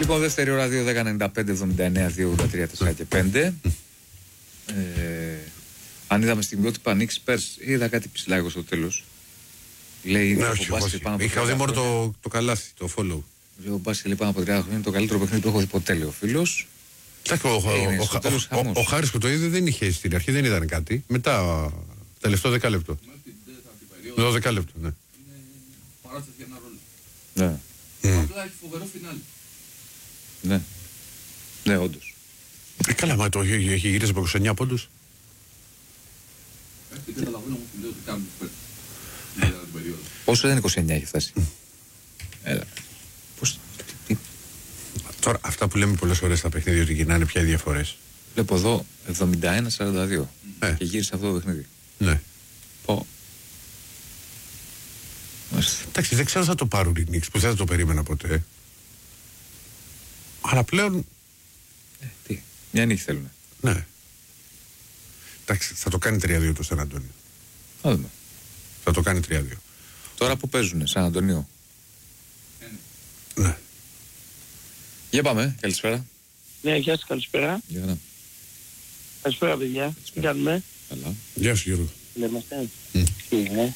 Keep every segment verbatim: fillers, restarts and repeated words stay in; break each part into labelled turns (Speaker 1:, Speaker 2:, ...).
Speaker 1: Λοιπόν, δεύτερη ώρα δύο δέκα ενενήντα πέντε εβδομήντα εννέα δύο ογδόντα τρία τέσσερα και πέντε. Ε, αν είδαμε στιγμιότυπα Νίκ Σπέρς, είδα κάτι ψηλά εγώ στο τέλος. Λέει
Speaker 2: ναι,
Speaker 1: ο
Speaker 2: όχι,
Speaker 1: Μπάσκετ πάνω από
Speaker 2: είχα δει μόνο το, το καλάθι, το follow.
Speaker 1: Λέει ο Μπάσκετ λέει πάνω από τριάντα χρόνια είναι το καλύτερο παιχνίδι που έχω δει ποτέ, λέει ο φίλος.
Speaker 2: Ο, ο, ο, ο, ο Χάρης που το είδε δεν είχε στην αρχή, δεν ήταν κάτι. Μετά, τελευταίο δεκάλεπτο. δώδεκα λεπτό, ναι.
Speaker 3: Είναι παράσταση για ένα ρόλο.
Speaker 1: Ναι.
Speaker 3: Απλά έχει φοβερό φινάλι.
Speaker 1: Ναι. Ναι, όντως.
Speaker 2: Ε, καλά, μα το έχει, έχει γυρίσει από είκοσι εννέα πόντους.
Speaker 3: Δεν καταλαβαίνω όμως που λέω ότι κάνουν τους παίκτες. Για την περίοδο.
Speaker 1: Πόσο δεν είκοσι εννέα έχει φτάσει. Έλα. Πώς. Τι.
Speaker 2: Τώρα, αυτά που λέμε πολλές φορές στα παιχνίδια ότι γυρνάνε πια οι διαφορές.
Speaker 1: Βλέπω εδώ εβδομήντα ένα σαράντα δύο.
Speaker 2: Ε.
Speaker 1: Και γύρισε αυτό το παιχνίδι.
Speaker 2: Ναι.
Speaker 1: Πω.
Speaker 2: Εντάξει, δεν ξέρω αν θα το πάρουν οι Knicks που δεν θα το περίμενα ποτέ. Αλλά πλέον.
Speaker 1: Ε, τι. Μια νύχη θέλουν.
Speaker 2: Ναι. Εντάξει, θα το κάνει τρία δύο το Σαν Αντώνιο.
Speaker 1: Θα δούμε.
Speaker 2: Θα το κάνει τρία δύο.
Speaker 1: Τώρα που παίζουνε, Σαν Αντωνίο.
Speaker 2: Ναι.
Speaker 1: Για πάμε, καλησπέρα.
Speaker 4: Ναι, γεια σας, καλησπέρα.
Speaker 1: Για να.
Speaker 4: Καλησπέρα, παιδιά. Τι κάνουμε?
Speaker 1: Καλά.
Speaker 2: Γεια σου, Γιώργο.
Speaker 4: Λέμαστε.
Speaker 2: Mm.
Speaker 4: Τι είναι.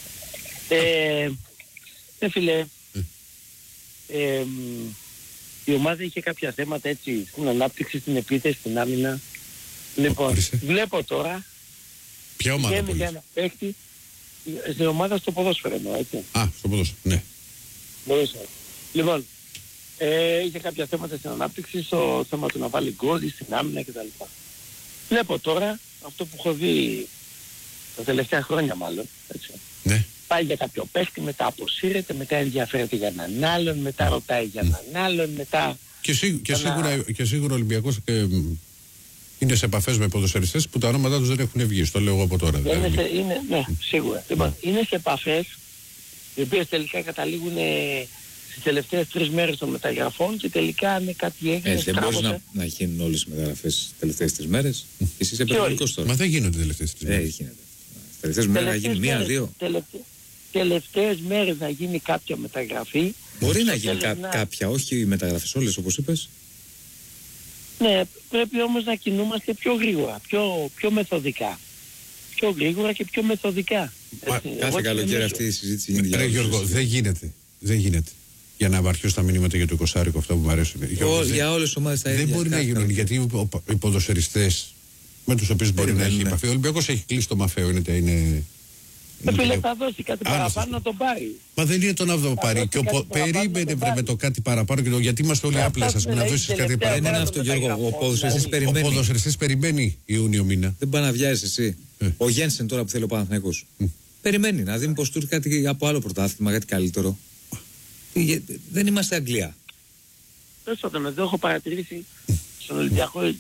Speaker 4: Ε, ε, φίλε,
Speaker 2: Mm.
Speaker 4: ε, η ομάδα είχε κάποια θέματα έτσι στην ανάπτυξη, στην επίθεση, στην άμυνα. Λοιπόν,
Speaker 2: Ορίστε.
Speaker 4: βλέπω τώρα
Speaker 2: Ποια ομάδα
Speaker 4: βγαίνει
Speaker 2: πολύ.
Speaker 4: για ένα παίχτη στην ομάδα στο ποδόσφαιρο εννοώ, έτσι.
Speaker 2: Α, στο ποδόσφαιρο, ναι.
Speaker 4: Μπορείς. Λοιπόν, ε, είχε κάποια θέματα στην ανάπτυξη, στο θέμα του να βάλει γκολ, στην άμυνα κτλ. Βλέπω τώρα αυτό που έχω δει τα τελευταία χρόνια μάλλον, έτσι.
Speaker 2: Ναι.
Speaker 4: Πάει για κάποιο παίχτη, μετά αποσύρεται, μετά ενδιαφέρεται για έναν άλλον, μετά ρωτάει για έναν άλλον, μετά...
Speaker 2: Και, σί, και,
Speaker 4: Ένα...
Speaker 2: σίγουρα, και σίγουρα ο Ολυμπιακός ε, είναι σε επαφές με ποδοσφαιριστές που τα ονόματά τους δεν έχουν βγει. Το λέω εγώ από τώρα.
Speaker 4: Είναι
Speaker 2: Δηλαδή.
Speaker 4: σε, είναι, ναι, σίγουρα. Λοιπόν, είναι σε επαφές οι οποίες τελικά καταλήγουν ε, στις τελευταίες τρεις μέρες των μεταγραφών και τελικά με κάτι έγινε.
Speaker 1: Ε, δεν μπορεί να, να γίνουν όλες οι μεταγραφές τις τελευταίες τρεις μέρες. Εσύ είσαι περιοδικός τώρα.
Speaker 2: Μα δεν γίνονται τελευταίες τρεις
Speaker 1: Ε,
Speaker 2: μέρες.
Speaker 1: γίνεται. Τις τελευταίες μέρες να γίνει μία-δύο.
Speaker 4: Τελευταίες, τελευταίες μέρες να γίνει κάποια μεταγραφή.
Speaker 1: Μπορεί να
Speaker 4: στο
Speaker 1: γίνει
Speaker 4: τέλος
Speaker 1: κα,
Speaker 4: να-
Speaker 1: κάποια, όχι οι μεταγραφές όλες όπως είπες.
Speaker 4: Ναι, πρέπει όμως να κινούμαστε πιο γρήγορα, πιο, πιο μεθοδικά. Πιο γρήγορα και πιο μεθοδικά.
Speaker 2: Μα,
Speaker 4: Έτσι, εγώ
Speaker 1: Κάθε
Speaker 4: τι
Speaker 1: καλοκαίρι
Speaker 4: νομίζω.
Speaker 1: αυτή η συζήτηση γίνεται για
Speaker 2: Ρε
Speaker 1: όλους.
Speaker 2: Γιώργο, δεν γίνεται. Δεν γίνεται. Για να βαρθιώ στα μηνύματα για το εικοσάρικο αυτά που μου αρέσουν. Γιώργο,
Speaker 1: Ο-
Speaker 2: δεν-
Speaker 1: Για όλες τις ομάδες τα ίδια.
Speaker 2: Δεν μπορεί να
Speaker 1: κάθε
Speaker 2: γίνουν
Speaker 1: καλοκαίρι.
Speaker 2: γιατί ο- ο- οι ποδοσφαιριστές με τους οποίους μπορεί να έχει
Speaker 1: Περιμένουν,
Speaker 2: επαφή. Ο Ολυμπιακός έχει κλείσει το Μαφέο. Είναι, είναι,
Speaker 4: Ε,
Speaker 2: είναι
Speaker 4: φίλε,
Speaker 2: το-
Speaker 4: θα δώσει κάτι
Speaker 2: Άλλο
Speaker 4: παραπάνω
Speaker 2: σας
Speaker 4: να τον πάρει.
Speaker 2: Μα δεν είναι το να το πάρει.
Speaker 4: δώσει
Speaker 2: Και ο,
Speaker 4: κάτι
Speaker 2: πο-
Speaker 4: παραπάνω να
Speaker 2: περίμενε
Speaker 4: το
Speaker 2: βρε, με
Speaker 4: πάρει.
Speaker 2: το κάτι παραπάνω. Και το, γιατί είμαστε όλοι
Speaker 4: Αυτά
Speaker 2: άπλες, ας πούμε,
Speaker 4: που
Speaker 2: να
Speaker 4: λέει
Speaker 2: δώσεις κάτι
Speaker 4: τελευταία
Speaker 2: παραπάνω.
Speaker 1: Δεν είναι
Speaker 4: μέρα
Speaker 1: αυτό,
Speaker 4: των
Speaker 1: Γιώργο. Ο
Speaker 4: μεταγραφών,
Speaker 1: ποδοσφαιριστής
Speaker 4: δηλαδή.
Speaker 2: Ο
Speaker 1: περιμένει.
Speaker 2: ποδοσφαιριστής περιμένει Ιούνιο μήνα.
Speaker 1: Δεν πάει να βιάζεις εσύ.
Speaker 2: Ε.
Speaker 1: Ο Γένσεν τώρα που θέλει ο Παναθηναϊκός. Περιμένει να δει μήπως του έρθει κάτι από άλλο πρωτάθλημα, κάτι καλύτερο. Ε, Δεν είμαστε Αγγλία.
Speaker 4: Τέλος πάντων, εδώ έχω παρατηρήσει στον Ολυμπιακό